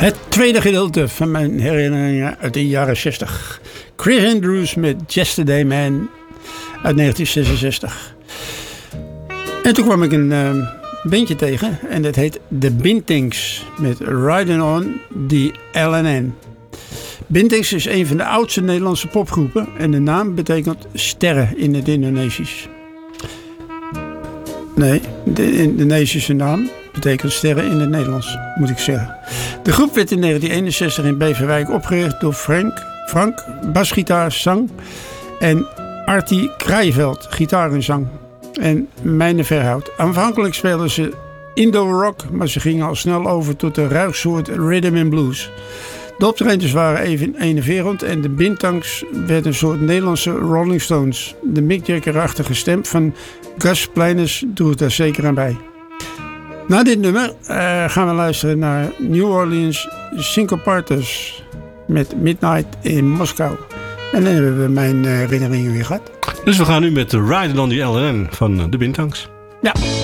Het tweede gedeelte van mijn herinneringen uit de jaren 60. Chris Andrews met Yesterday Man uit 1966. En toen kwam ik een bandje tegen en dat heet The Bintings met Riding On the LNN. Bintings is een van de oudste Nederlandse popgroepen en de naam betekent sterren in het Indonesisch. Nee, de Indonesische naam betekent sterren in het Nederlands, moet ik zeggen. De groep werd in 1961 in Beverwijk opgericht door Frank, basgitaar, zang en Artie Krijveld, gitaar en zang. En Mijne Verhout. Aanvankelijk speelden ze Indo-rock, maar ze gingen al snel over tot de ruigsoort rhythm and blues. De optredens waren even enerverend en de Bintangs werd een soort Nederlandse Rolling Stones. De Mick Jagger-achtige stem van Gus Pleiners droeg daar zeker aan bij. Na dit nummer gaan we luisteren naar New Orleans Syncopathers met Midnight in Moskou. En dan hebben we mijn herinneringen weer gehad. Dus we gaan nu met de Riding on the LNN van de Bintangs. Ja.